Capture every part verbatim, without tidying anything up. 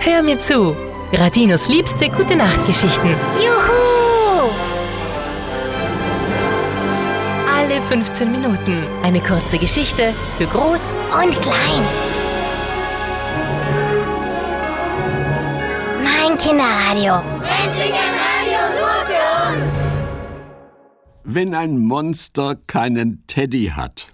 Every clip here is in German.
Hör mir zu. Radinos liebste Gute-Nacht-Geschichten. Juhu! Alle fünfzehn Minuten eine kurze Geschichte für Groß Und klein. Mein Kinderradio. Endlich ein Radio nur für uns! Wenn ein Monster keinen Teddy hat.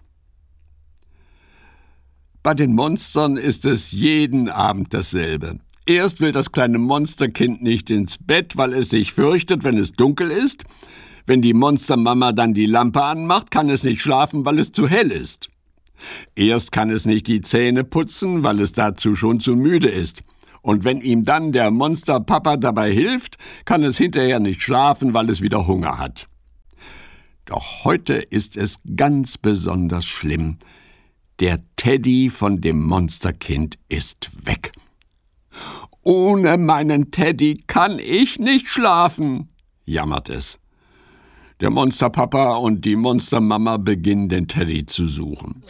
Bei den Monstern ist es jeden Abend dasselbe. Erst will das kleine Monsterkind nicht ins Bett, weil es sich fürchtet, wenn es dunkel ist. Wenn die Monstermama dann die Lampe anmacht, kann es nicht schlafen, weil es zu hell ist. Erst kann es nicht die Zähne putzen, weil es dazu schon zu müde ist. Und wenn ihm dann der Monsterpapa dabei hilft, kann es hinterher nicht schlafen, weil es wieder Hunger hat. Doch heute ist es ganz besonders schlimm. Der Teddy von dem Monsterkind ist weg. »Ohne meinen Teddy kann ich nicht schlafen«, jammert es. Der Monsterpapa und die Monstermama beginnen, den Teddy zu suchen.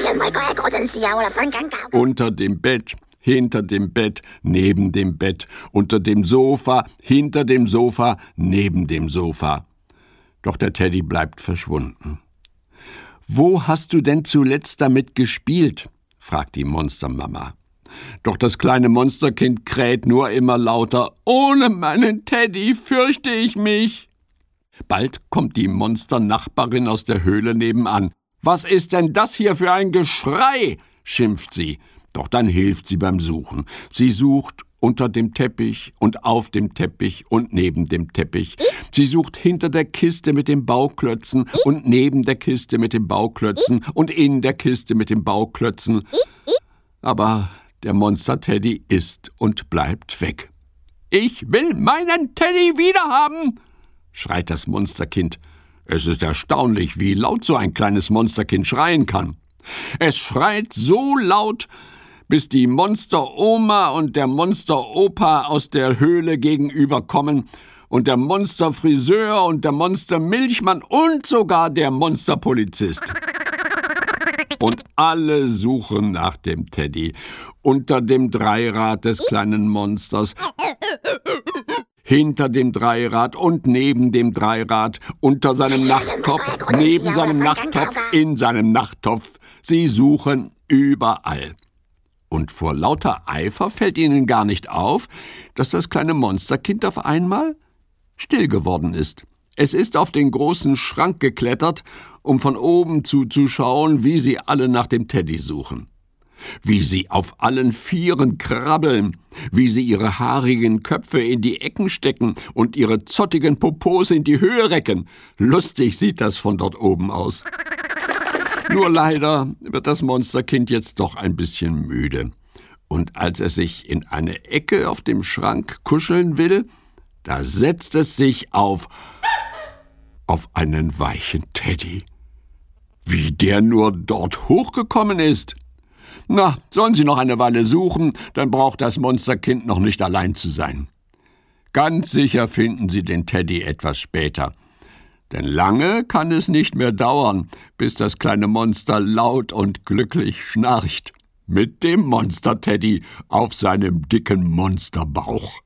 Unter dem Bett, hinter dem Bett, neben dem Bett, unter dem Sofa, hinter dem Sofa, neben dem Sofa. Doch der Teddy bleibt verschwunden. »Wo hast du denn zuletzt damit gespielt?«, fragt die Monstermama. Doch das kleine Monsterkind kräht nur immer lauter. »Ohne meinen Teddy fürchte ich mich.« Bald kommt die Monsternachbarin aus der Höhle nebenan. »Was ist denn das hier für ein Geschrei?«, schimpft sie. Doch dann hilft sie beim Suchen. Sie sucht unter dem Teppich und auf dem Teppich und neben dem Teppich. Sie sucht hinter der Kiste mit den Bauklötzen und neben der Kiste mit den Bauklötzen und in der Kiste mit den Bauklötzen. Aber der Monster-Teddy ist und bleibt weg. »Ich will meinen Teddy wiederhaben«, schreit das Monsterkind. Es ist erstaunlich, wie laut so ein kleines Monsterkind schreien kann. Es schreit so laut, bis die Monsteroma und der Monsteropa aus der Höhle gegenüberkommen und der Monsterfriseur und der Monstermilchmann und sogar der Monsterpolizist. Und alle suchen nach dem Teddy, unter dem Dreirad des kleinen Monsters, hinter dem Dreirad und neben dem Dreirad, unter seinem Nachttopf, neben seinem Nachttopf, in seinem Nachttopf. Sie suchen überall. Und vor lauter Eifer fällt ihnen gar nicht auf, dass das kleine Monsterkind auf einmal still geworden ist. Es ist auf den großen Schrank geklettert, um von oben zuzuschauen, wie sie alle nach dem Teddy suchen. Wie sie auf allen Vieren krabbeln, wie sie ihre haarigen Köpfe in die Ecken stecken und ihre zottigen Popos in die Höhe recken. Lustig sieht das von dort oben aus. Nur leider wird das Monsterkind jetzt doch ein bisschen müde. Und als es sich in eine Ecke auf dem Schrank kuscheln will, da setzt es sich auf, auf einen weichen Teddy. Wie der nur dort hochgekommen ist. Na, sollen Sie noch eine Weile suchen, dann braucht das Monsterkind noch nicht allein zu sein. Ganz sicher finden Sie den Teddy etwas später. Denn lange kann es nicht mehr dauern, bis das kleine Monster laut und glücklich schnarcht. Mit dem Monster-Teddy auf seinem dicken Monsterbauch.